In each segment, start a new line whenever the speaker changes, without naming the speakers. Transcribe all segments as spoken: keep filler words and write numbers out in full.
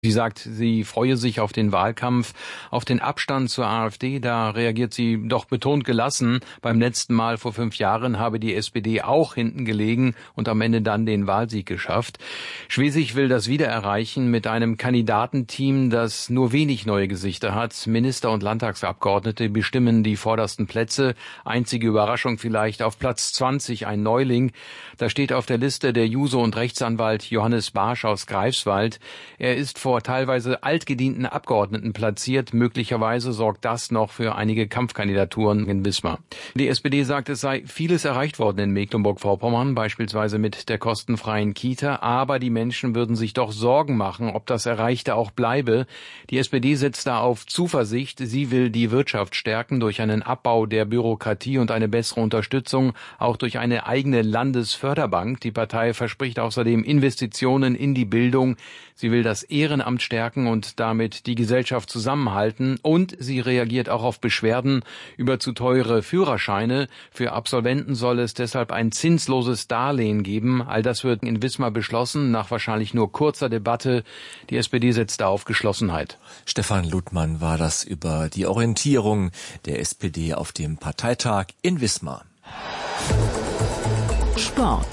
Sie sagt, sie freue sich auf den Wahlkampf, auf den Abstand zur AfD. Da reagiert sie doch betont gelassen. Beim letzten Mal vor fünf Jahren habe die S P D auch hinten gelegen und am Ende dann den Wahlsieg geschafft. Schwesig will das wieder erreichen mit einem Kandidatenteam, das nur wenig neue Gesichter hat. Minister und Landtagsabgeordnete bestimmen die vordersten Plätze. Einzige Überraschung vielleicht auf Platz zwanzig ein Neuling. Da steht auf der Liste der Juso- und Rechtsanwalt Johannes Barsch aus Greifswald. Er ist vor vor teilweise altgedienten Abgeordneten platziert. Möglicherweise sorgt das noch für einige Kampfkandidaturen in Wismar. Die S P D sagt, es sei vieles erreicht worden in Mecklenburg-Vorpommern, beispielsweise mit der kostenfreien Kita. Aber die Menschen würden sich doch Sorgen machen, ob das Erreichte auch bleibe. Die S P D setzt da auf Zuversicht. Sie will die Wirtschaft stärken durch einen Abbau der Bürokratie und eine bessere Unterstützung, auch durch eine eigene Landesförderbank. Die Partei verspricht außerdem Investitionen in die Bildung. Sie will das Ehrenamt stärken und damit die Gesellschaft zusammenhalten. Und sie reagiert auch auf Beschwerden über zu teure Führerscheine. Für Absolventen soll es deshalb ein zinsloses Darlehen geben. All das wird in Wismar beschlossen, nach wahrscheinlich nur kurzer Debatte. Die S P D setzt da auf Geschlossenheit.
Stefan Ludmann war das über die Orientierung der S P D auf dem Parteitag in Wismar.
Sport.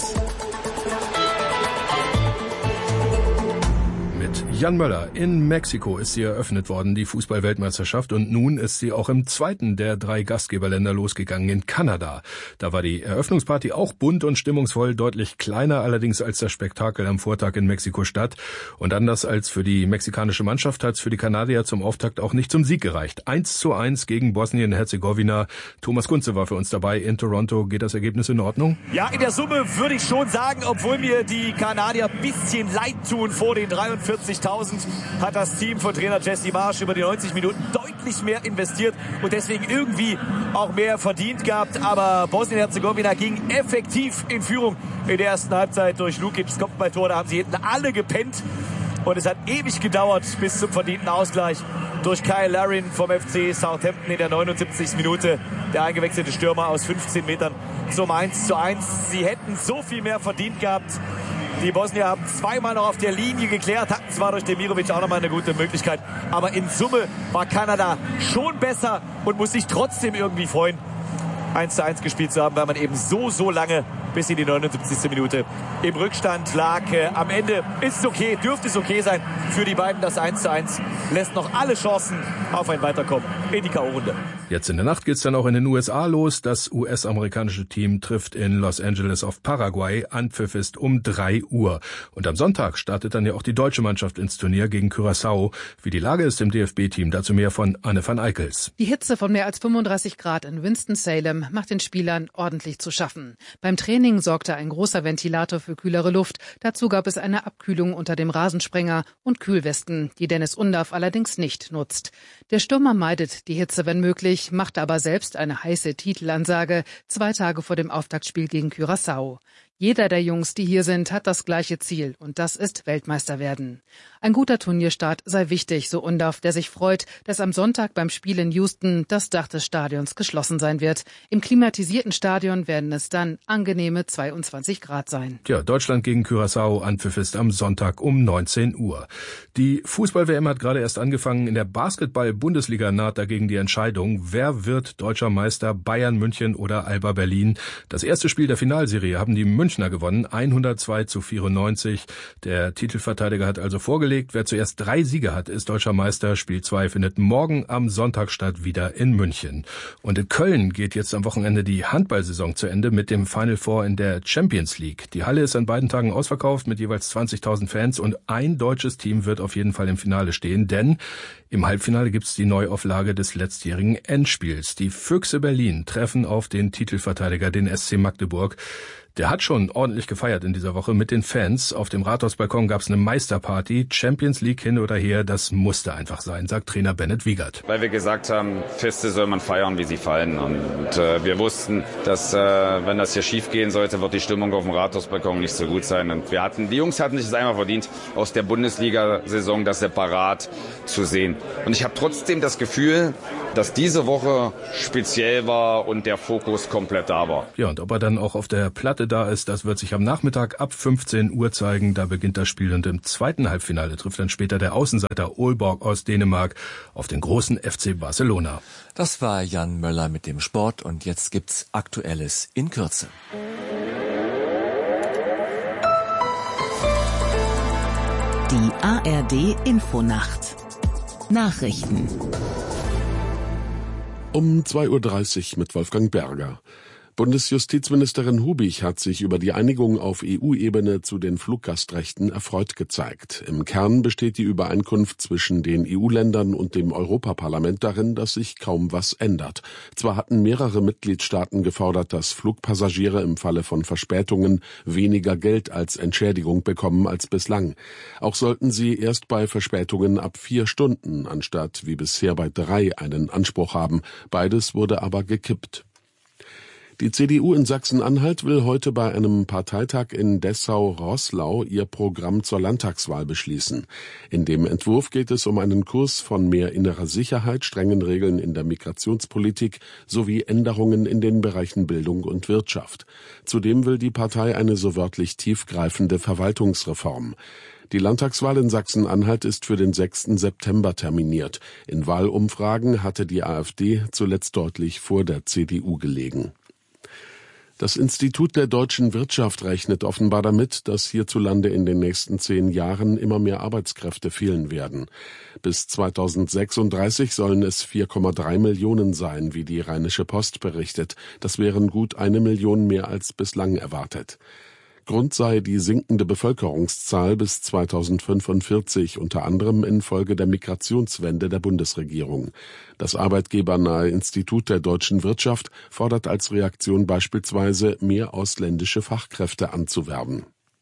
Jan Möller, in Mexiko ist sie eröffnet worden, die Fußball-Weltmeisterschaft, und nun ist sie auch im zweiten der drei Gastgeberländer losgegangen, in Kanada. Da war die Eröffnungsparty auch bunt und stimmungsvoll, deutlich kleiner allerdings als das Spektakel am Vortag in Mexiko-Stadt. Und anders als für die mexikanische Mannschaft hat es für die Kanadier zum Auftakt auch nicht zum Sieg gereicht. eins zu eins gegen Bosnien-Herzegowina. Thomas Kunze war für uns dabei in Toronto. Geht das Ergebnis in Ordnung?
Ja, in der Summe würde ich schon sagen, obwohl mir die Kanadier ein bisschen leid tun vor den dreiundvierzigtausend, hat das Team von Trainer Jesse Marsch über die neunzig Minuten deutlich mehr investiert und deswegen irgendwie auch mehr verdient gehabt. Aber Bosnien-Herzegowina ging effektiv in Führung in der ersten Halbzeit durch Lukics Kopfballtor. Da haben sie hinten alle gepennt und es hat ewig gedauert bis zum verdienten Ausgleich durch Kyle Larin vom F C Southampton in der neunundsiebzigsten Minute. Der eingewechselte Stürmer aus fünfzehn Metern zum eins zu eins. Sie hätten so viel mehr verdient gehabt. Die Bosnier haben zweimal noch auf der Linie geklärt, hatten zwar durch Demirovic auch nochmal eine gute Möglichkeit, aber in Summe war Kanada schon besser und muss sich trotzdem irgendwie freuen, eins zu eins gespielt zu haben, weil man eben so, so lange bis in die neunundsiebzigste Minute im Rückstand lag. Äh, am Ende ist es okay, dürfte es okay sein für die beiden. Das eins zu eins lässt noch alle Chancen auf ein Weiterkommen in die K O-Runde.
Jetzt in der Nacht geht's dann auch in den U S A los. Das U S-amerikanische Team trifft in Los Angeles auf Paraguay. Anpfiff ist um drei Uhr. Und am Sonntag startet dann ja auch die deutsche Mannschaft ins Turnier gegen Curaçao. Wie die Lage ist im D F B-Team, dazu mehr von Anne van Eickels.
Die Hitze von mehr als fünfunddreißig Grad in Winston-Salem macht den Spielern ordentlich zu schaffen. Beim Training sorgte ein großer Ventilator für kühlere Luft. Dazu gab es eine Abkühlung unter dem Rasensprenger und Kühlwesten, die Dennis Undaff allerdings nicht nutzt. Der Stürmer meidet die Hitze, wenn möglich, macht aber selbst eine heiße Titelansage zwei Tage vor dem Auftaktspiel gegen Curaçao. Jeder der Jungs, die hier sind, hat das gleiche Ziel und das ist Weltmeister werden. Ein guter Turnierstart sei wichtig, so Undaff, der sich freut, dass am Sonntag beim Spiel in Houston das Dach des Stadions geschlossen sein wird. Im klimatisierten Stadion werden es dann angenehme zweiundzwanzig Grad sein.
Ja, Deutschland gegen Curaçao, Anpfiff ist am Sonntag um neunzehn Uhr. Die Fußball-W M hat gerade erst angefangen. In der Basketball-Bundesliga naht dagegen die Entscheidung, wer wird deutscher Meister, Bayern München oder Alba Berlin. Das erste Spiel der Finalserie haben die Münchner gewonnen, hundertzwei zu vierundneunzig. Der Titelverteidiger hat also vorgelegt, wer zuerst drei Siege hat, ist deutscher Meister. Spiel zwei findet morgen am Sonntag statt, wieder in München. Und in Köln geht jetzt am Wochenende die Handballsaison zu Ende mit dem Final Four in der Champions League. Die Halle ist an beiden Tagen ausverkauft mit jeweils zwanzigtausend Fans und ein deutsches Team wird auf jeden Fall im Finale stehen, denn im Halbfinale gibt's die Neuauflage des letztjährigen Endspiels. Die Füchse Berlin treffen auf den Titelverteidiger, den S C Magdeburg. Der hat schon ordentlich gefeiert in dieser Woche mit den Fans. Auf dem Rathausbalkon gab's eine Meisterparty. Champions League hin oder her, das musste einfach sein, sagt Trainer Bennett Wiegert.
Weil wir gesagt haben, Feste soll man feiern, wie sie fallen. Und äh, wir wussten, dass äh, wenn das hier schief gehen sollte, wird die Stimmung auf dem Rathausbalkon nicht so gut sein. Und wir hatten, die Jungs hatten sich das einmal verdient, aus der Bundesliga-Saison das separat zu sehen. Und ich habe trotzdem das Gefühl, dass diese Woche speziell war und der Fokus komplett da war.
Ja, und ob er dann auch auf der Platte da ist, das wird sich am Nachmittag ab fünfzehn Uhr zeigen. Da beginnt das Spiel und im zweiten Halbfinale trifft dann später der Außenseiter Aalborg aus Dänemark auf den großen F C Barcelona.
Das war Jan Möller mit dem Sport und jetzt gibt's Aktuelles in Kürze.
Die A R D Infonacht. Nachrichten.
Um zwei Uhr dreißig mit Wolfgang Berger. Bundesjustizministerin Hubig hat sich über die Einigung auf E U-Ebene zu den Fluggastrechten erfreut gezeigt. Im Kern besteht die Übereinkunft zwischen den E U-Ländern und dem Europaparlament darin, dass sich kaum was ändert. Zwar hatten mehrere Mitgliedstaaten gefordert, dass Flugpassagiere im Falle von Verspätungen weniger Geld als Entschädigung bekommen als bislang. Auch sollten sie erst bei Verspätungen ab vier Stunden anstatt wie bisher bei drei einen Anspruch haben. Beides wurde aber gekippt. Die C D U in Sachsen-Anhalt will heute bei einem Parteitag in Dessau-Roßlau ihr Programm zur Landtagswahl beschließen. In dem Entwurf geht es um einen Kurs von mehr innerer Sicherheit, strengen Regeln in der Migrationspolitik sowie Änderungen in den Bereichen Bildung und Wirtschaft. Zudem will die Partei eine so wörtlich tiefgreifende Verwaltungsreform. Die Landtagswahl in Sachsen-Anhalt ist für den sechsten September terminiert. In Wahlumfragen hatte die AfD zuletzt deutlich vor der C D U gelegen. Das Institut der deutschen Wirtschaft rechnet offenbar damit, dass hierzulande in den nächsten zehn Jahren immer mehr Arbeitskräfte fehlen werden. Bis zweitausendsechsunddreißig sollen es vier Komma drei Millionen sein, wie die Rheinische Post berichtet. Das wären gut eine Million mehr als bislang erwartet. Grund sei die sinkende Bevölkerungszahl bis zweitausendfünfundvierzig, unter anderem infolge der Migrationswende der Bundesregierung. Das arbeitgebernahe Institut der deutschen Wirtschaft fordert als Reaktion beispielsweise, mehr ausländische Fachkräfte anzuwerben.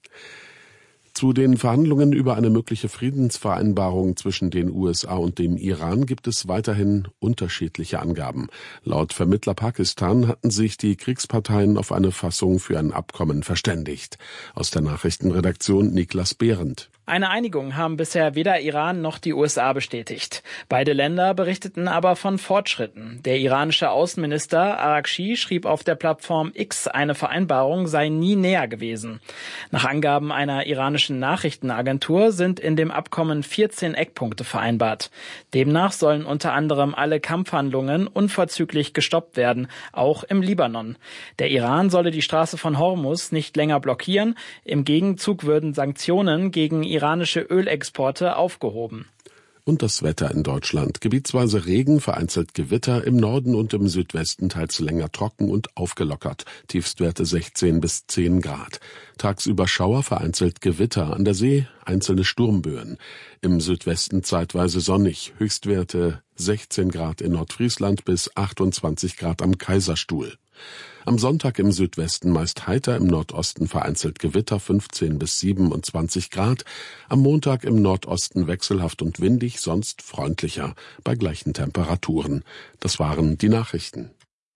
Zu den Verhandlungen über eine mögliche Friedensvereinbarung zwischen den U S A und dem Iran gibt es weiterhin unterschiedliche Angaben. Laut Vermittler Pakistan hatten sich die Kriegsparteien auf eine Fassung für ein Abkommen verständigt. Aus der Nachrichtenredaktion Niklas Behrendt.
Eine Einigung haben bisher weder Iran noch die U S A bestätigt. Beide Länder berichteten aber von Fortschritten. Der iranische Außenminister Araghchi schrieb auf der Plattform X, eine Vereinbarung sei nie näher gewesen. Nach Angaben einer iranischen Nachrichtenagentur sind in dem Abkommen vierzehn Eckpunkte vereinbart. Demnach sollen unter anderem alle Kampfhandlungen unverzüglich gestoppt werden, auch im Libanon. Der Iran solle die Straße von Hormuz nicht länger blockieren. Im Gegenzug würden Sanktionen gegen iranische Ölexporte aufgehoben.
Und das Wetter in Deutschland. Gebietsweise Regen, vereinzelt Gewitter, im Norden und im Südwesten teils länger trocken und aufgelockert. Tiefstwerte sechzehn bis zehn Grad. Tagsüber Schauer, vereinzelt Gewitter, an der See einzelne Sturmböen. Im Südwesten zeitweise sonnig, Höchstwerte sechzehn Grad in Nordfriesland bis achtundzwanzig Grad am Kaiserstuhl. Am Sonntag im Südwesten meist heiter, im Nordosten vereinzelt Gewitter, fünfzehn bis siebenundzwanzig Grad. Am Montag im Nordosten wechselhaft und windig, sonst freundlicher, bei gleichen Temperaturen. Das waren die Nachrichten.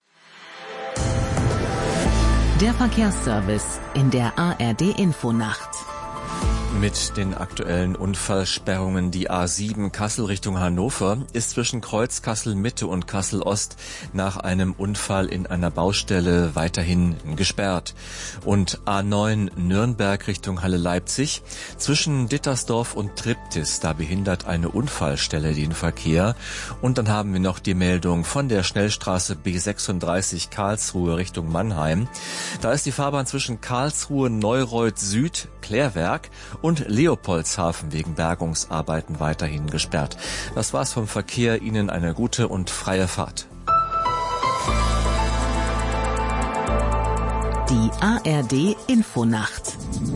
Der Verkehrsservice in der A R D Infonacht.
Mit den aktuellen Unfallsperrungen die A sieben Kassel Richtung Hannover ist zwischen Kreuz Kassel Mitte und Kassel Ost nach einem Unfall in einer Baustelle weiterhin gesperrt. Und A neun Nürnberg Richtung Halle Leipzig zwischen Dittersdorf und Triptis, da behindert eine Unfallstelle den Verkehr. Und dann haben wir noch die Meldung von der Schnellstraße B sechsunddreißig Karlsruhe Richtung Mannheim. Da ist die Fahrbahn zwischen Karlsruhe Neureuth Süd, Klärwerk und Leopoldshafen wegen Bergungsarbeiten weiterhin gesperrt. Das war's vom Verkehr. Ihnen eine gute und freie Fahrt.
Die A R D Infonacht.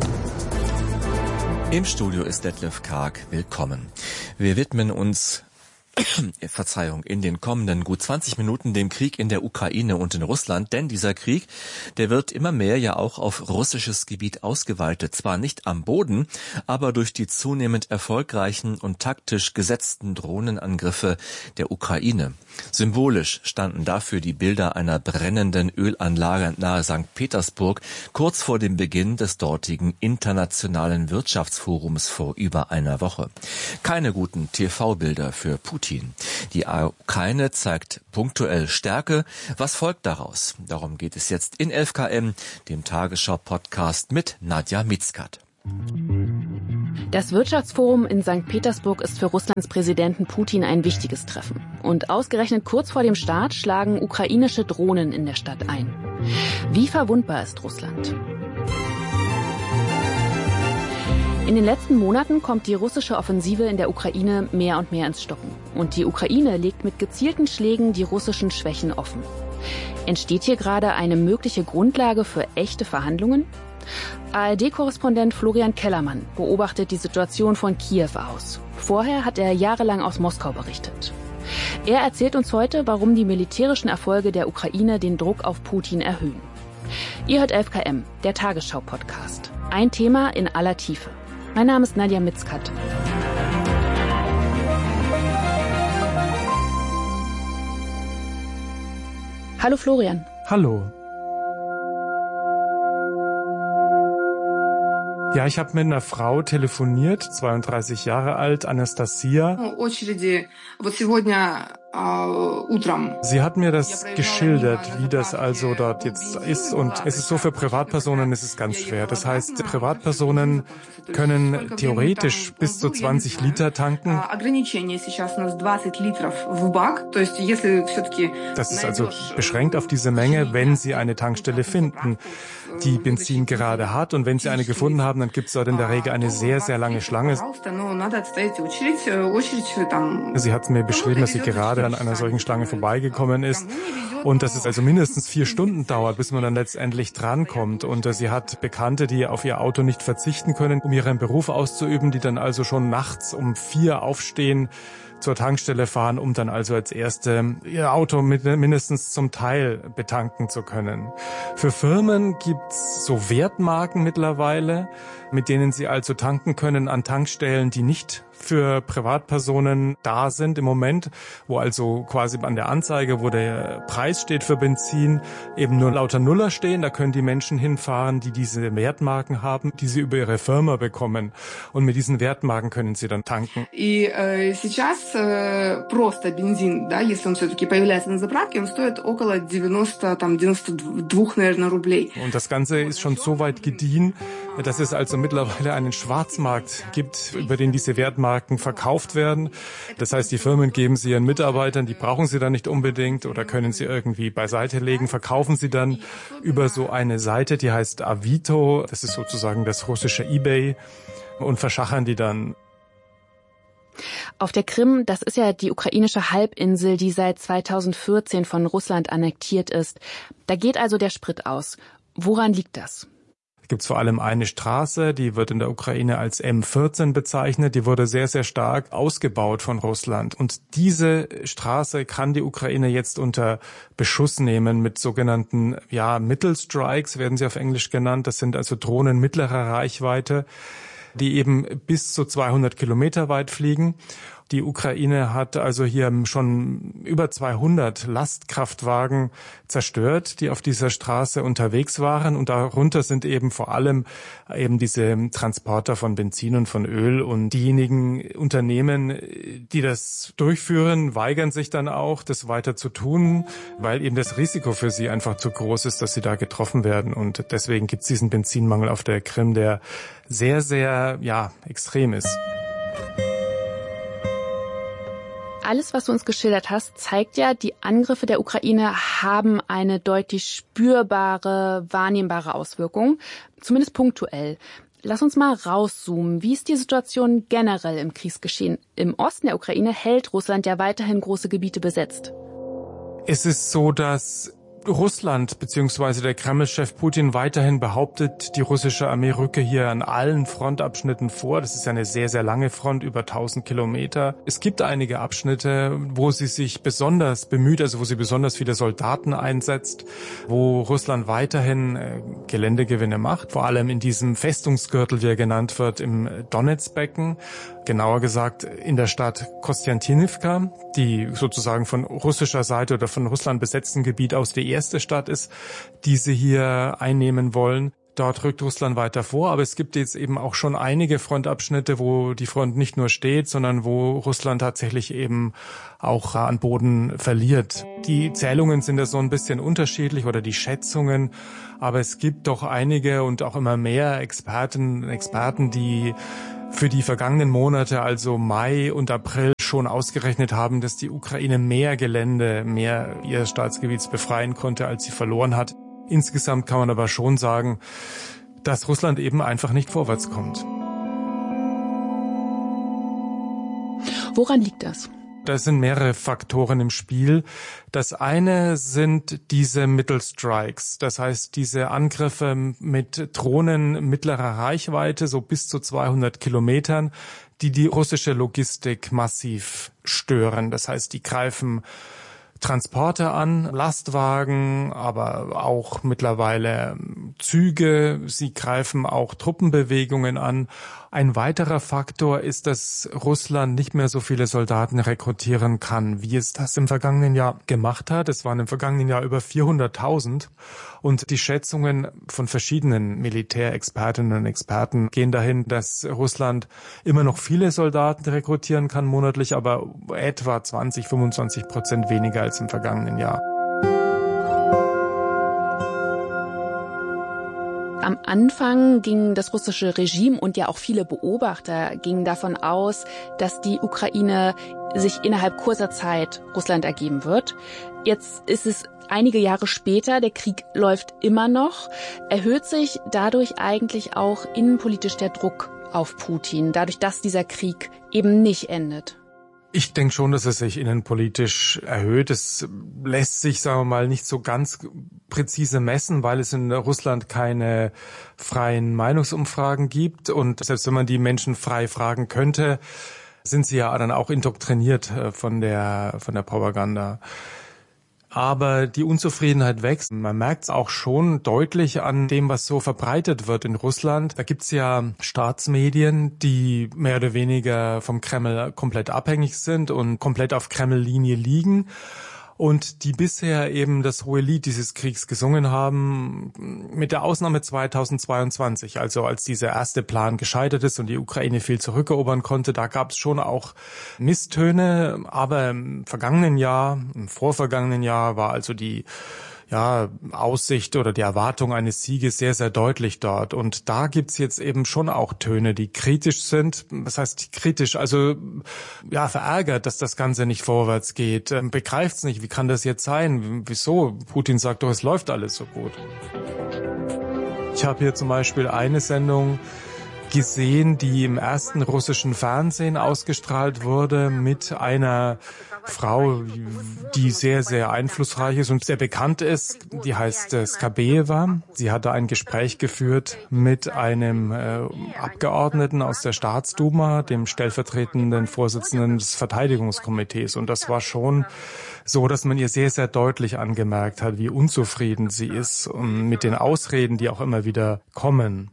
Im Studio ist Detlef Karg. Willkommen. Wir widmen uns Verzeihung, in den kommenden gut zwanzig Minuten dem Krieg in der Ukraine und in Russland, denn dieser Krieg, der wird immer mehr ja auch auf russisches Gebiet ausgeweitet. Zwar nicht am Boden, aber durch die zunehmend erfolgreichen und taktisch gesetzten Drohnenangriffe der Ukraine. Symbolisch standen dafür die Bilder einer brennenden Ölanlage nahe Sankt Petersburg kurz vor dem Beginn des dortigen internationalen Wirtschaftsforums vor über einer Woche. Keine guten T V-Bilder für Putin. Die Ukraine zeigt punktuell Stärke. Was folgt daraus? Darum geht es jetzt in elf K M, dem Tagesschau-Podcast mit Nadja Mitzkat.
Das Wirtschaftsforum in Sankt Petersburg ist für Russlands Präsidenten Putin ein wichtiges Treffen. Und ausgerechnet kurz vor dem Start schlagen ukrainische Drohnen in der Stadt ein. Wie verwundbar ist Russland? In den letzten Monaten kommt die russische Offensive in der Ukraine mehr und mehr ins Stocken. Und die Ukraine legt mit gezielten Schlägen die russischen Schwächen offen. Entsteht hier gerade eine mögliche Grundlage für echte Verhandlungen? A R D-Korrespondent Florian Kellermann beobachtet die Situation von Kiew aus. Vorher hat er jahrelang aus Moskau berichtet. Er erzählt uns heute, warum die militärischen Erfolge der Ukraine den Druck auf Putin erhöhen. Ihr hört elf K M, der Tagesschau-Podcast. Ein Thema in aller Tiefe. Mein Name ist Nadja Mitzkat. Hallo Florian.
Hallo. Ja, ich habe mit einer Frau telefoniert, zweiunddreißig Jahre alt, Anastasia. Sie hat mir das geschildert, wie das also dort jetzt ist, und es ist so, für Privatpersonen ist es ganz schwer. Das heißt, Privatpersonen können theoretisch bis zu zwanzig Liter tanken. Das ist also beschränkt auf diese Menge, wenn sie eine Tankstelle finden, die Benzin gerade hat, und wenn sie eine gefunden haben, dann gibt es dort in der Regel eine sehr, sehr lange Schlange. Sie hat mir beschrieben, dass sie gerade an einer solchen Schlange vorbeigekommen ist und dass es also mindestens vier Stunden dauert, bis man dann letztendlich drankommt. Und äh, sie hat Bekannte, die auf ihr Auto nicht verzichten können, um ihren Beruf auszuüben, die dann also schon nachts um vier aufstehen, zur Tankstelle fahren, um dann also als Erste ihr Auto mit, mindestens zum Teil betanken zu können. Für Firmen gibt's so Wertmarken mittlerweile, mit denen sie also tanken können an Tankstellen, die nicht für Privatpersonen da sind im Moment, wo also quasi an der Anzeige, wo der Preis steht für Benzin, eben nur lauter Nuller stehen. Da können die Menschen hinfahren, die diese Wertmarken haben, die sie über ihre Firma bekommen. Und mit diesen Wertmarken können sie dann tanken.
И сейчас просто бензин, да, если он все-таки появляется на заправке, он стоит около девяносто, там девяносто два, наверное, рублей.
Und das Ganze ist schon so weit gediehen, dass es also mittlerweile einen Schwarzmarkt gibt, über den diese Wertmarken verkauft werden. Das heißt, die Firmen geben sie ihren Mitarbeitern, die brauchen sie dann nicht unbedingt oder können sie irgendwie beiseite legen, verkaufen sie dann über so eine Seite, die heißt Avito, das ist sozusagen das russische eBay, und verschachern die dann.
Auf der Krim, das ist ja die ukrainische Halbinsel, die seit zweitausendvierzehn von Russland annektiert ist. Da geht also der Sprit aus. Woran liegt das?
Es gibt vor allem eine Straße, die wird in der Ukraine als M vierzehn bezeichnet. Die wurde sehr, sehr stark ausgebaut von Russland. Und diese Straße kann die Ukraine jetzt unter Beschuss nehmen mit sogenannten, ja, Mittelstrikes, werden sie auf Englisch genannt. Das sind also Drohnen mittlerer Reichweite, die eben bis zu zweihundert Kilometer weit fliegen. Die Ukraine hat also hier schon über zweihundert Lastkraftwagen zerstört, die auf dieser Straße unterwegs waren. Und darunter sind eben vor allem eben diese Transporter von Benzin und von Öl. Und diejenigen Unternehmen, die das durchführen, weigern sich dann auch, das weiter zu tun, weil eben das Risiko für sie einfach zu groß ist, dass sie da getroffen werden. Und deswegen gibt es diesen Benzinmangel auf der Krim, der sehr, sehr, ja, extrem ist.
Alles, was du uns geschildert hast, zeigt ja, die Angriffe der Ukraine haben eine deutlich spürbare, wahrnehmbare Auswirkung, zumindest punktuell. Lass uns mal rauszoomen. Wie ist die Situation generell im Kriegsgeschehen? Im Osten der Ukraine hält Russland ja weiterhin große Gebiete besetzt.
Es ist so, dass Russland bzw. der Kreml-Chef Putin weiterhin behauptet, die russische Armee rücke hier an allen Frontabschnitten vor. Das ist eine sehr, sehr lange Front, über tausend Kilometer. Es gibt einige Abschnitte, wo sie sich besonders bemüht, also wo sie besonders viele Soldaten einsetzt, wo Russland weiterhin äh, Geländegewinne macht, vor allem in diesem Festungsgürtel, wie er genannt wird, im Donetsbecken. Genauer gesagt in der Stadt Kostiantynivka, die sozusagen von russischer Seite oder von Russland besetzten Gebiet aus die erste Stadt ist, die sie hier einnehmen wollen. Dort rückt Russland weiter vor, aber es gibt jetzt eben auch schon einige Frontabschnitte, wo die Front nicht nur steht, sondern wo Russland tatsächlich eben auch an Boden verliert. Die Zählungen sind ja so ein bisschen unterschiedlich oder die Schätzungen, aber es gibt doch einige und auch immer mehr Expertinnen und Experten, die für die vergangenen Monate, also Mai und April, schon ausgerechnet haben, dass die Ukraine mehr Gelände, mehr ihres Staatsgebiets befreien konnte, als sie verloren hat. Insgesamt kann man aber schon sagen, dass Russland eben einfach nicht vorwärts kommt.
Woran liegt das?
Da sind mehrere Faktoren im Spiel. Das eine sind diese Missile Strikes, das heißt diese Angriffe mit Drohnen mittlerer Reichweite, so bis zu zweihundert Kilometern, die die russische Logistik massiv stören. Das heißt, die greifen Transporter an, Lastwagen, aber auch mittlerweile Züge. Sie greifen auch Truppenbewegungen an. Ein weiterer Faktor ist, dass Russland nicht mehr so viele Soldaten rekrutieren kann, wie es das im vergangenen Jahr gemacht hat. Es waren im vergangenen Jahr über vierhunderttausend. Und die Schätzungen von verschiedenen Militärexpertinnen und Experten gehen dahin, dass Russland immer noch viele Soldaten rekrutieren kann monatlich, aber etwa zwanzig, fünfundzwanzig Prozent weniger als im vergangenen Jahr.
Am Anfang ging das russische Regime und ja auch viele Beobachter gingen davon aus, dass die Ukraine sich innerhalb kurzer Zeit Russland ergeben wird. Jetzt ist es einige Jahre später, der Krieg läuft immer noch. Erhöht sich dadurch eigentlich auch innenpolitisch der Druck auf Putin, dadurch, dass dieser Krieg eben nicht endet?
Ich denke schon, dass es sich innenpolitisch erhöht. Es lässt sich, sagen wir mal, nicht so ganz präzise messen, weil es in Russland keine freien Meinungsumfragen gibt. Und selbst wenn man die Menschen frei fragen könnte, sind sie ja dann auch indoktriniert von der, von der Propaganda. Aber die Unzufriedenheit wächst. Man merkt es auch schon deutlich an dem, was so verbreitet wird in Russland. Da gibt's ja Staatsmedien, die mehr oder weniger vom Kreml komplett abhängig sind und komplett auf Kreml-Linie liegen. Und die bisher eben das hohe Lied dieses Kriegs gesungen haben, mit der Ausnahme zweitausendzweiundzwanzig, also als dieser erste Plan gescheitert ist und die Ukraine viel zurückerobern konnte, da gab es schon auch Misstöne, aber im vergangenen Jahr, im vorvergangenen Jahr war also die ja, Aussicht oder die Erwartung eines Sieges sehr, sehr deutlich dort. Und da gibt's jetzt eben schon auch Töne, die kritisch sind. Was heißt kritisch? Also ja, verärgert, dass das Ganze nicht vorwärts geht. Begreift's nicht, wie kann das jetzt sein? Wieso? Putin sagt doch, es läuft alles so gut. Ich habe hier zum Beispiel eine Sendung gesehen, die im ersten russischen Fernsehen ausgestrahlt wurde mit einer Frau, die sehr, sehr einflussreich ist und sehr bekannt ist. Die heißt äh, Skabeeva. Sie hatte ein Gespräch geführt mit einem äh, Abgeordneten aus der Staatsduma, dem stellvertretenden Vorsitzenden des Verteidigungskomitees. Und das war schon so, dass man ihr sehr, sehr deutlich angemerkt hat, wie unzufrieden sie ist und mit den Ausreden, die auch immer wieder kommen.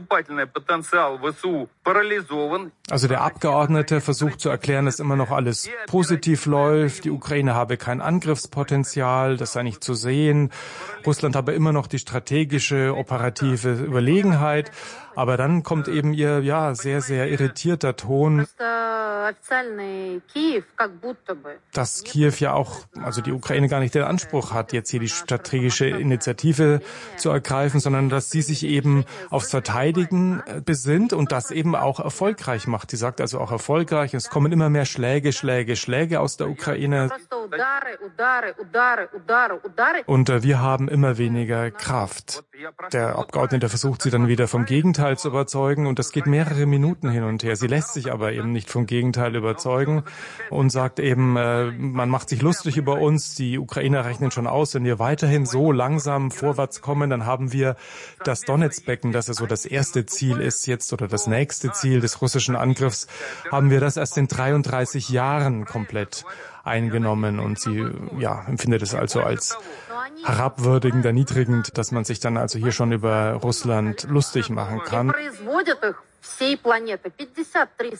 Also der Abgeordnete versucht zu erklären, dass immer noch alles positiv läuft. Die Ukraine habe kein Angriffspotenzial, das sei nicht zu sehen. Russland habe immer noch die strategische, operative Überlegenheit. Aber dann kommt eben ihr, ja, sehr, sehr irritierter Ton, dass Kiew ja auch, also die Ukraine gar nicht den Anspruch hat, jetzt hier die strategische Initiative zu ergreifen, sondern dass sie sich eben aufs Verteidigen besinnt und das eben auch erfolgreich macht. Sie sagt also auch erfolgreich, es kommen immer mehr Schläge, Schläge, Schläge aus der Ukraine. Und äh, wir haben immer weniger Kraft. Der Abgeordnete versucht sie dann wieder vom Gegenteil zu überzeugen und das geht mehrere Minuten hin und her. Sie lässt sich aber eben nicht vom Gegenteil überzeugen und sagt eben, äh, man macht sich lustig über uns, die Ukrainer rechnen schon aus, wenn wir weiterhin so langsam vorwärts kommen, dann haben wir das Donetsk-Becken, das ja so das erste Ziel ist jetzt oder das nächste Ziel des russischen Angriffs, haben wir das erst in dreiunddreißig Jahren komplett eingenommen und sie ja empfindet es also als herabwürdigend, erniedrigend, dass man sich dann also hier schon über Russland lustig machen kann.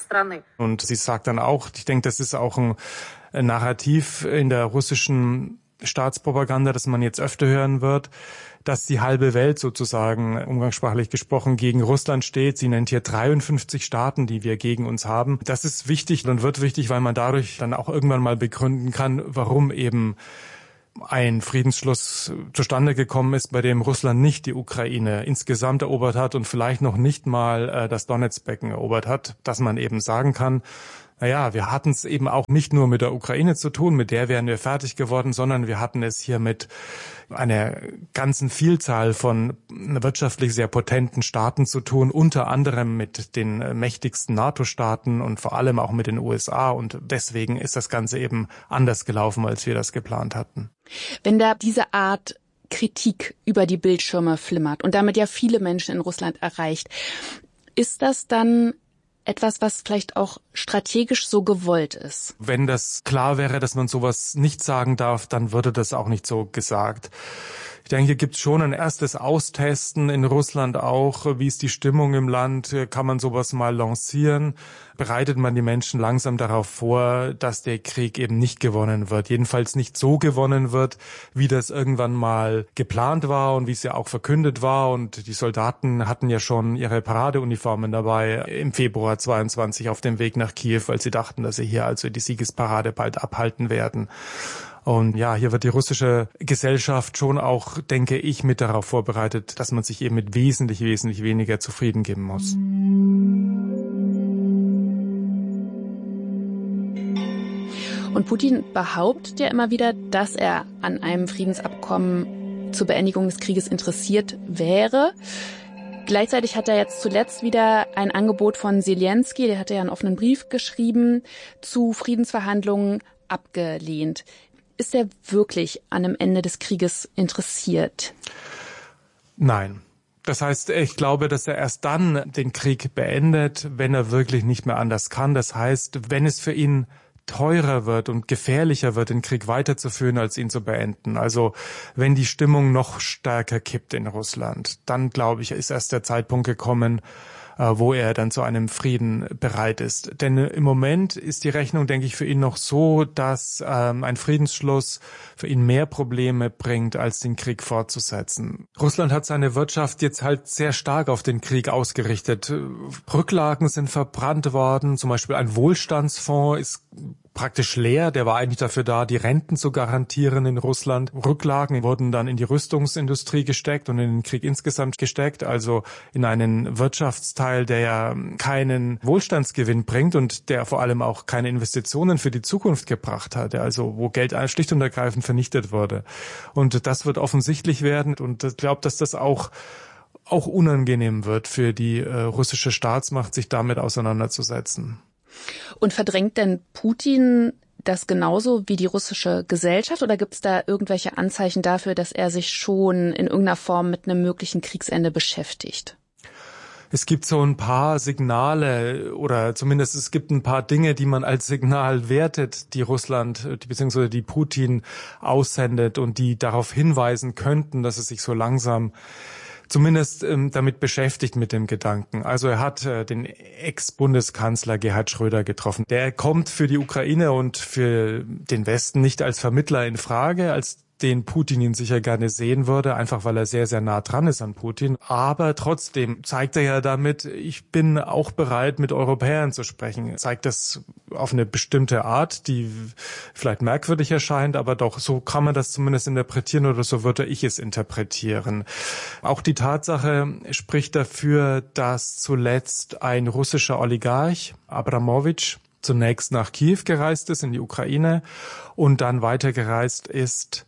Und sie sagt dann auch, ich denke, das ist auch ein Narrativ in der russischen Staatspropaganda, das man jetzt öfter hören wird, dass die halbe Welt sozusagen, umgangssprachlich gesprochen, gegen Russland steht. Sie nennt hier dreiundfünfzig Staaten, die wir gegen uns haben. Das ist wichtig und wird wichtig, weil man dadurch dann auch irgendwann mal begründen kann, warum eben ein Friedensschluss zustande gekommen ist, bei dem Russland nicht die Ukraine insgesamt erobert hat und vielleicht noch nicht mal äh, das Donetsbecken erobert hat, dass man eben sagen kann, naja, wir hatten es eben auch nicht nur mit der Ukraine zu tun, mit der wären wir fertig geworden, sondern wir hatten es hier mit einer ganzen Vielzahl von wirtschaftlich sehr potenten Staaten zu tun, unter anderem mit den mächtigsten NATO-Staaten und vor allem auch mit den U S A. Und deswegen ist das Ganze eben anders gelaufen, als wir das geplant hatten.
Wenn da diese Art Kritik über die Bildschirme flimmert und damit ja viele Menschen in Russland erreicht, ist das dann etwas, was vielleicht auch strategisch so gewollt ist?
Wenn das klar wäre, dass man sowas nicht sagen darf, dann würde das auch nicht so gesagt. Ich denke, hier gibt es schon ein erstes Austesten in Russland auch. Wie ist die Stimmung im Land? Kann man sowas mal lancieren? Bereitet man die Menschen langsam darauf vor, dass der Krieg eben nicht gewonnen wird? Jedenfalls nicht so gewonnen wird, wie das irgendwann mal geplant war und wie es ja auch verkündet war. Und die Soldaten hatten ja schon ihre Paradeuniformen dabei im Februar zweiundzwanzig auf dem Weg nach Kiew, weil sie dachten, dass sie hier also die Siegesparade bald abhalten werden. Und ja, hier wird die russische Gesellschaft schon auch, denke ich, mit darauf vorbereitet, dass man sich eben mit wesentlich, wesentlich weniger zufrieden geben muss.
Und Putin behauptet ja immer wieder, dass er an einem Friedensabkommen zur Beendigung des Krieges interessiert wäre. Gleichzeitig hat er jetzt zuletzt wieder ein Angebot von Zelensky, der hatte ja einen offenen Brief geschrieben, zu Friedensverhandlungen abgelehnt. Ist er wirklich an einem Ende des Krieges interessiert?
Nein. Das heißt, ich glaube, dass er erst dann den Krieg beendet, wenn er wirklich nicht mehr anders kann. Das heißt, wenn es für ihn teurer wird und gefährlicher wird, den Krieg weiterzuführen, als ihn zu beenden. Also wenn die Stimmung noch stärker kippt in Russland, dann glaube ich, ist erst der Zeitpunkt gekommen, wo er dann zu einem Frieden bereit ist. Denn im Moment ist die Rechnung, denke ich, für ihn noch so, dass ähm, ein Friedensschluss für ihn mehr Probleme bringt, als den Krieg fortzusetzen. Russland hat seine Wirtschaft jetzt halt sehr stark auf den Krieg ausgerichtet. Rücklagen sind verbrannt worden, zum Beispiel ein Wohlstandsfonds ist praktisch leer. Der war eigentlich dafür da, die Renten zu garantieren in Russland. Rücklagen wurden dann in die Rüstungsindustrie gesteckt und in den Krieg insgesamt gesteckt, also in einen Wirtschaftsteil, der ja keinen Wohlstandsgewinn bringt und der vor allem auch keine Investitionen für die Zukunft gebracht hat, also wo Geld schlicht und ergreifend vernichtet wurde. Und das wird offensichtlich werden und ich glaube, dass das auch auch unangenehm wird für die äh, russische Staatsmacht, sich damit auseinanderzusetzen.
Und verdrängt denn Putin das genauso wie die russische Gesellschaft oder gibt es da irgendwelche Anzeichen dafür, dass er sich schon in irgendeiner Form mit einem möglichen Kriegsende beschäftigt?
Es gibt so ein paar Signale oder zumindest es gibt ein paar Dinge, die man als Signal wertet, die Russland bzw. die Putin aussendet und die darauf hinweisen könnten, dass es sich so langsam zumindest ähm, damit beschäftigt mit dem Gedanken. Also er hat äh, den Ex-Bundeskanzler Gerhard Schröder getroffen. Der kommt für die Ukraine und für den Westen nicht als Vermittler in Frage, als den Putin ihn sicher gerne sehen würde, einfach weil er sehr, sehr nah dran ist an Putin. Aber trotzdem zeigt er ja damit, ich bin auch bereit, mit Europäern zu sprechen. Er zeigt das auf eine bestimmte Art, die vielleicht merkwürdig erscheint, aber doch, so kann man das zumindest interpretieren oder so würde ich es interpretieren. Auch die Tatsache spricht dafür, dass zuletzt ein russischer Oligarch, Abramowitsch, zunächst nach Kiew gereist ist, in die Ukraine, und dann weitergereist ist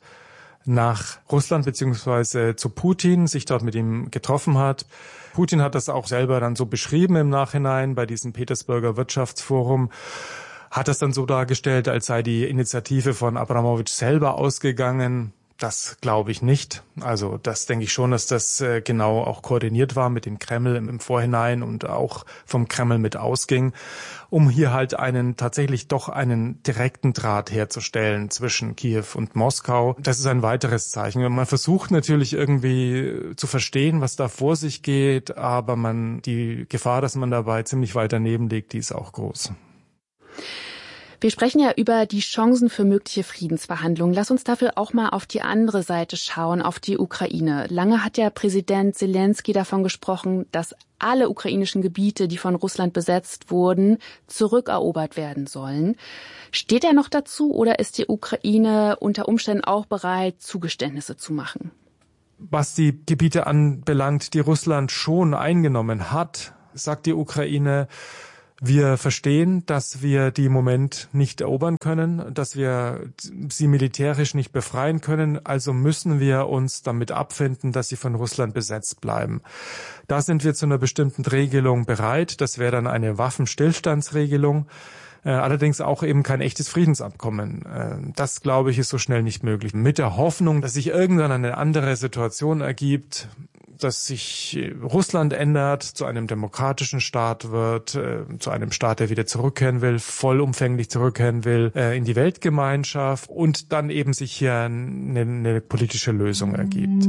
nach Russland beziehungsweise zu Putin, sich dort mit ihm getroffen hat. Putin hat das auch selber dann so beschrieben im Nachhinein bei diesem Petersburger Wirtschaftsforum, hat das dann so dargestellt, als sei die Initiative von Abramowitsch selber ausgegangen. Das glaube ich nicht. Also das denke ich schon, dass das äh, genau auch koordiniert war mit dem Kreml im, im Vorhinein und auch vom Kreml mit ausging, um hier halt einen tatsächlich doch einen direkten Draht herzustellen zwischen Kiew und Moskau. Das ist ein weiteres Zeichen. Man versucht natürlich irgendwie zu verstehen, was da vor sich geht, aber man die Gefahr, dass man dabei ziemlich weit daneben liegt, die ist auch groß.
Wir sprechen ja über die Chancen für mögliche Friedensverhandlungen. Lass uns dafür auch mal auf die andere Seite schauen, auf die Ukraine. Lange hat ja Präsident Selenskyj davon gesprochen, dass alle ukrainischen Gebiete, die von Russland besetzt wurden, zurückerobert werden sollen. Steht er noch dazu oder ist die Ukraine unter Umständen auch bereit, Zugeständnisse zu machen?
Was die Gebiete anbelangt, die Russland schon eingenommen hat, sagt die Ukraine, wir verstehen, dass wir die im Moment nicht erobern können, dass wir sie militärisch nicht befreien können, also müssen wir uns damit abfinden, dass sie von Russland besetzt bleiben. Da sind wir zu einer bestimmten Regelung bereit, das wäre dann eine Waffenstillstandsregelung, äh, allerdings auch eben kein echtes Friedensabkommen. Äh, das, glaube ich, ist so schnell nicht möglich. Mit der Hoffnung, dass sich irgendwann eine andere Situation ergibt, dass sich Russland ändert, zu einem demokratischen Staat wird, äh, zu einem Staat, der wieder zurückkehren will, vollumfänglich zurückkehren will, äh, in die Weltgemeinschaft und dann eben sich hier eine, eine politische Lösung ergibt.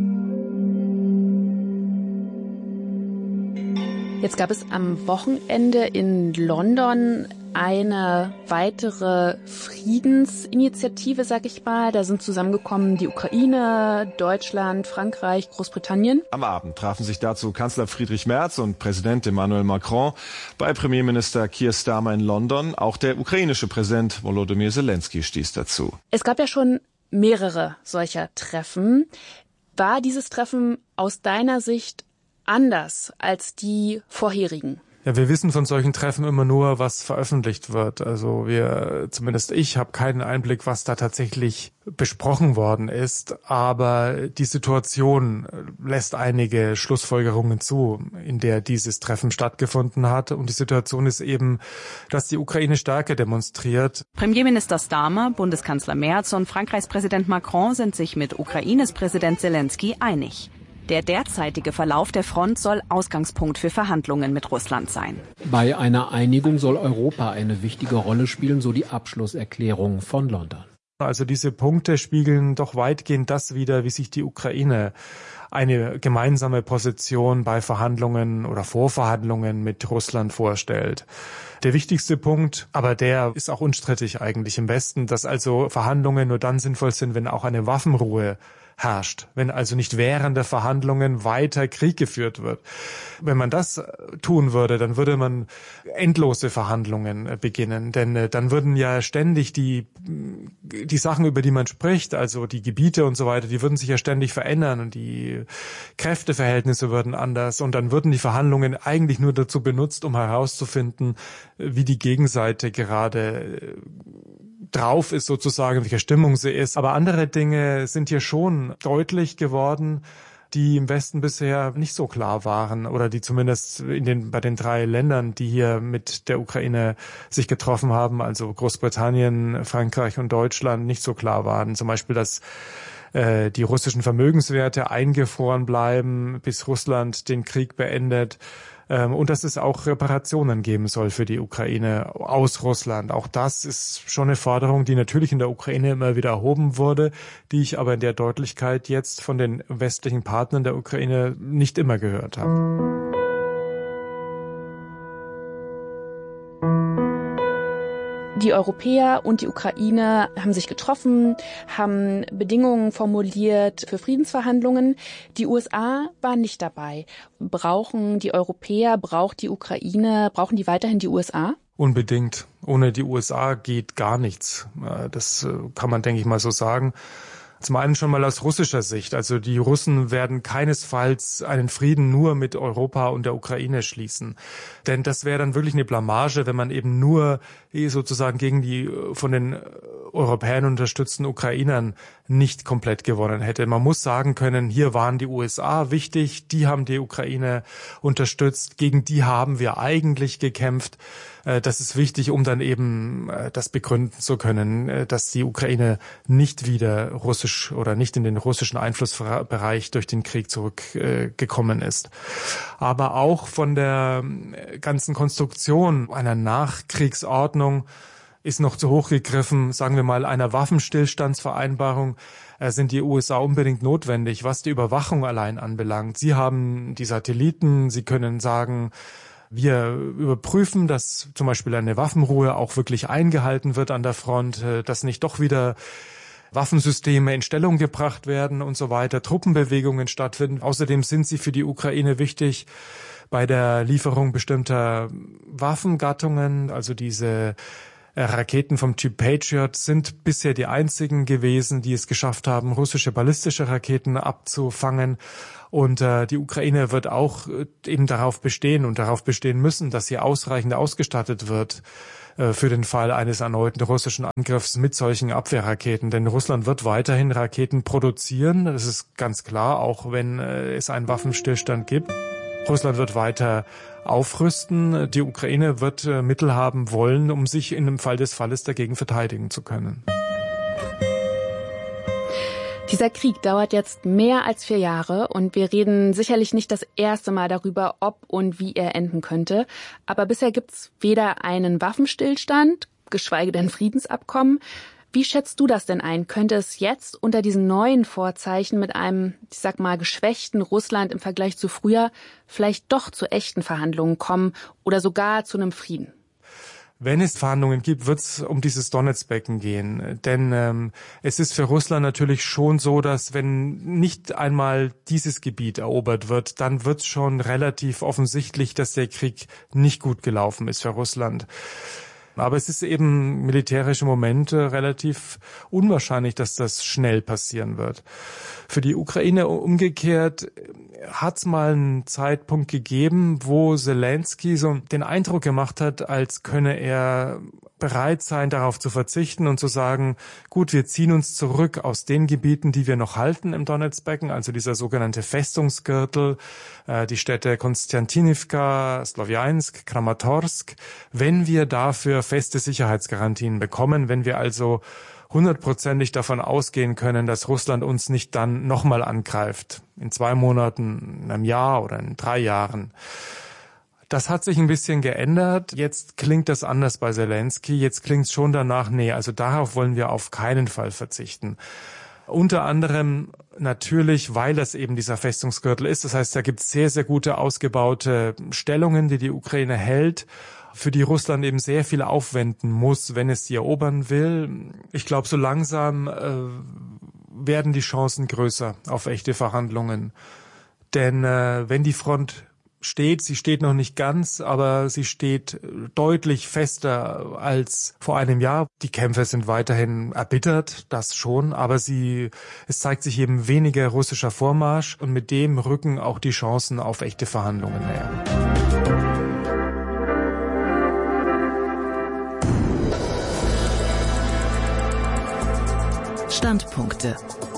Jetzt gab es am Wochenende in London eine weitere Friedensinitiative, sag ich mal. Da sind zusammengekommen die Ukraine, Deutschland, Frankreich, Großbritannien.
Am Abend trafen sich dazu Kanzler Friedrich Merz und Präsident Emmanuel Macron bei Premierminister Keir Starmer in London. Auch der ukrainische Präsident Volodymyr Selenskyj stieß dazu.
Es gab ja schon mehrere solcher Treffen. War dieses Treffen aus deiner Sicht anders als die vorherigen?
Ja, wir wissen von solchen Treffen immer nur, was veröffentlicht wird. Also wir, zumindest ich, habe keinen Einblick, was da tatsächlich besprochen worden ist. Aber die Situation lässt einige Schlussfolgerungen zu, in der dieses Treffen stattgefunden hat. Und die Situation ist eben, dass die Ukraine Stärke demonstriert.
Premierminister Starmer, Bundeskanzler Merz und Frankreichs Präsident Macron sind sich mit Ukraines Präsident Selenskyj einig. Der derzeitige Verlauf der Front soll Ausgangspunkt für Verhandlungen mit Russland sein.
Bei einer Einigung soll Europa eine wichtige Rolle spielen, so die Abschlusserklärung von London.
Also diese Punkte spiegeln doch weitgehend das wider, wie sich die Ukraine eine gemeinsame Position bei Verhandlungen oder Vorverhandlungen mit Russland vorstellt. Der wichtigste Punkt, aber der ist auch unstrittig eigentlich im Westen, dass also Verhandlungen nur dann sinnvoll sind, wenn auch eine Waffenruhe herrscht, wenn also nicht während der Verhandlungen weiter Krieg geführt wird. Wenn man das tun würde, dann würde man endlose Verhandlungen beginnen, denn dann würden ja ständig die die Sachen, über die man spricht, also die Gebiete und so weiter, die würden sich ja ständig verändern und die Kräfteverhältnisse würden anders und dann würden die Verhandlungen eigentlich nur dazu benutzt, um herauszufinden, wie die Gegenseite gerade drauf ist sozusagen, in welcher Stimmung sie ist. Aber andere Dinge sind hier schon deutlich geworden, die im Westen bisher nicht so klar waren oder die zumindest in den, bei den drei Ländern, die hier mit der Ukraine sich getroffen haben, also Großbritannien, Frankreich und Deutschland, nicht so klar waren. Zum Beispiel, dass äh, die russischen Vermögenswerte eingefroren bleiben, bis Russland den Krieg beendet. Und dass es auch Reparationen geben soll für die Ukraine aus Russland. Auch das ist schon eine Forderung, die natürlich in der Ukraine immer wieder erhoben wurde, die ich aber in der Deutlichkeit jetzt von den westlichen Partnern der Ukraine nicht immer gehört habe.
Die Europäer und die Ukraine haben sich getroffen, haben Bedingungen formuliert für Friedensverhandlungen. Die U S A waren nicht dabei. Brauchen die Europäer, braucht die Ukraine, brauchen die weiterhin die U S A?
Unbedingt. Ohne die U S A geht gar nichts. Das kann man, denke ich mal, so sagen. Zum einen schon mal aus russischer Sicht. Also die Russen werden keinesfalls einen Frieden nur mit Europa und der Ukraine schließen. Denn das wäre dann wirklich eine Blamage, wenn man eben nur sozusagen gegen die von den Europäern unterstützten Ukrainern nicht komplett gewonnen hätte. Man muss sagen können, hier waren die U S A wichtig, die haben die Ukraine unterstützt, gegen die haben wir eigentlich gekämpft. Das ist wichtig, um dann eben das begründen zu können, dass die Ukraine nicht wieder russisch oder nicht in den russischen Einflussbereich durch den Krieg zurückgekommen ist. Aber auch von der ganzen Konstruktion einer Nachkriegsordnung ist noch zu hoch gegriffen, sagen wir mal, einer Waffenstillstandsvereinbarung sind die U S A unbedingt notwendig, was die Überwachung allein anbelangt. Sie haben die Satelliten, sie können sagen, Wir überprüfen, dass zum Beispiel eine Waffenruhe auch wirklich eingehalten wird an der Front, dass nicht doch wieder Waffensysteme in Stellung gebracht werden und so weiter, Truppenbewegungen stattfinden. Außerdem sind sie für die Ukraine wichtig bei der Lieferung bestimmter Waffengattungen, also diese Raketen vom Typ Patriot sind bisher die einzigen gewesen, die es geschafft haben, russische ballistische Raketen abzufangen. Und äh, die Ukraine wird auch äh, eben darauf bestehen und darauf bestehen müssen, dass sie ausreichend ausgestattet wird äh, für den Fall eines erneuten russischen Angriffs mit solchen Abwehrraketen. Denn Russland wird weiterhin Raketen produzieren. Das ist ganz klar, auch wenn äh, es einen Waffenstillstand gibt. Russland wird weiter aufrüsten. Die Ukraine wird äh, Mittel haben wollen, um sich in dem Fall des Falles dagegen verteidigen zu können.
Dieser Krieg dauert jetzt mehr als vier Jahre und wir reden sicherlich nicht das erste Mal darüber, ob und wie er enden könnte. Aber bisher gibt's weder einen Waffenstillstand, geschweige denn Friedensabkommen. Wie schätzt du das denn ein? Könnte es jetzt unter diesen neuen Vorzeichen mit einem, ich sag mal, geschwächten Russland im Vergleich zu früher vielleicht doch zu echten Verhandlungen kommen oder sogar zu einem Frieden?
Wenn es Verhandlungen gibt, wird es um dieses Donetsbecken gehen. Denn ähm, es ist für Russland natürlich schon so, dass wenn nicht einmal dieses Gebiet erobert wird, dann wird es schon relativ offensichtlich, dass der Krieg nicht gut gelaufen ist für Russland. Aber es ist eben militärische Momente relativ unwahrscheinlich, dass das schnell passieren wird. Für die Ukraine umgekehrt hat es mal einen Zeitpunkt gegeben, wo Zelensky so den Eindruck gemacht hat, als könne er bereit sein, darauf zu verzichten und zu sagen, gut, wir ziehen uns zurück aus den Gebieten, die wir noch halten im Donetsbecken, also dieser sogenannte Festungsgürtel, äh, die Städte Konstantinivka, Slowjansk, Kramatorsk, wenn wir dafür feste Sicherheitsgarantien bekommen, wenn wir also hundertprozentig davon ausgehen können, dass Russland uns nicht dann nochmal angreift, in zwei Monaten, in einem Jahr oder in drei Jahren. Das hat sich ein bisschen geändert. Jetzt klingt das anders bei Zelensky. Jetzt klingt es schon danach, nee, also darauf wollen wir auf keinen Fall verzichten. Unter anderem natürlich, weil das eben dieser Festungsgürtel ist. Das heißt, da gibt es sehr, sehr gute ausgebaute Stellungen, die die Ukraine hält, für die Russland eben sehr viel aufwenden muss, wenn es sie erobern will. Ich glaube, so langsam äh, werden die Chancen größer auf echte Verhandlungen. Denn äh, wenn die Front steht, sie steht noch nicht ganz, aber sie steht deutlich fester als vor einem Jahr. Die Kämpfe sind weiterhin erbittert, das schon, aber sie, es zeigt sich eben weniger russischer Vormarsch und mit dem rücken auch die Chancen auf echte Verhandlungen näher.
Standpunkte.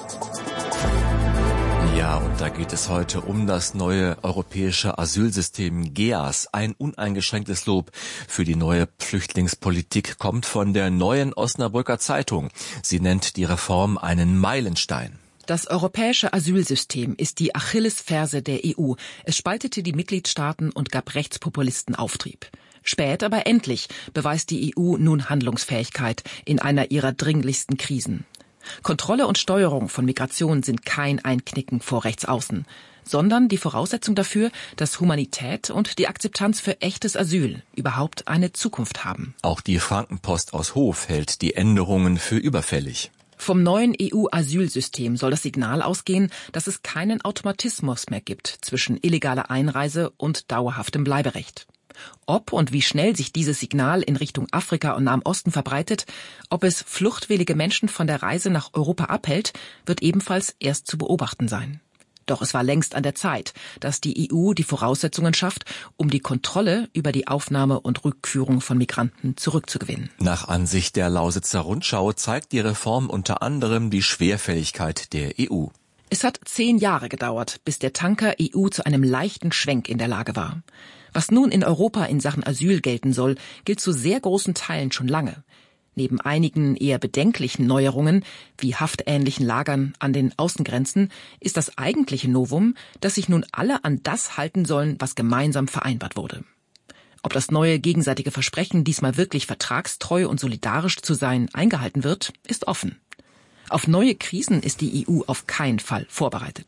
Ja, und da geht es heute um das neue europäische Asylsystem G E A S. Ein uneingeschränktes Lob für die neue Flüchtlingspolitik kommt von der Neuen Osnabrücker Zeitung. Sie nennt die Reform einen Meilenstein.
Das europäische Asylsystem ist die Achillesferse der E U. Es spaltete die Mitgliedstaaten und gab Rechtspopulisten Auftrieb. Spät, aber endlich beweist die E U nun Handlungsfähigkeit in einer ihrer dringlichsten Krisen. Kontrolle und Steuerung von Migration sind kein Einknicken vor Rechtsaußen, sondern die Voraussetzung dafür, dass Humanität und die Akzeptanz für echtes Asyl überhaupt eine Zukunft haben.
Auch die Frankenpost aus Hof hält die Änderungen für überfällig.
Vom neuen E U-Asylsystem soll das Signal ausgehen, dass es keinen Automatismus mehr gibt zwischen illegaler Einreise und dauerhaftem Bleiberecht. Ob und wie schnell sich dieses Signal in Richtung Afrika und Nahen Osten verbreitet, ob es fluchtwillige Menschen von der Reise nach Europa abhält, wird ebenfalls erst zu beobachten sein. Doch es war längst an der Zeit, dass die E U die Voraussetzungen schafft, um die Kontrolle über die Aufnahme und Rückführung von Migranten zurückzugewinnen.
Nach Ansicht der Lausitzer Rundschau zeigt die Reform unter anderem die Schwerfälligkeit der E U.
Es hat zehn Jahre gedauert, bis der Tanker E U zu einem leichten Schwenk in der Lage war. Was nun in Europa in Sachen Asyl gelten soll, gilt zu sehr großen Teilen schon lange. Neben einigen eher bedenklichen Neuerungen, wie haftähnlichen Lagern an den Außengrenzen, ist das eigentliche Novum, dass sich nun alle an das halten sollen, was gemeinsam vereinbart wurde. Ob das neue gegenseitige Versprechen, diesmal wirklich vertragstreu und solidarisch zu sein, eingehalten wird, ist offen. Auf neue Krisen ist die E U auf keinen Fall vorbereitet.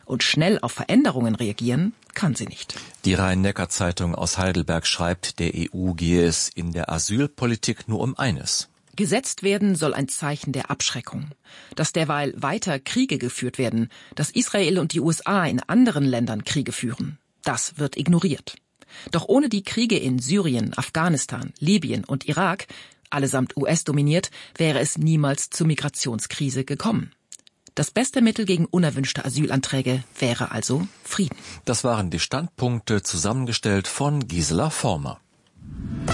Und schnell auf Veränderungen reagieren kann sie nicht.
Die Rhein-Neckar-Zeitung aus Heidelberg schreibt, der E U gehe es in der Asylpolitik nur um eines.
Gesetzt werden soll ein Zeichen der Abschreckung. Dass derweil weiter Kriege geführt werden, dass Israel und die U S A in anderen Ländern Kriege führen, das wird ignoriert. Doch ohne die Kriege in Syrien, Afghanistan, Libyen und Irak, allesamt U S-dominiert, wäre es niemals zur Migrationskrise gekommen. Das beste Mittel gegen unerwünschte Asylanträge wäre also Frieden.
Das waren die Standpunkte, zusammengestellt von Gisela Former.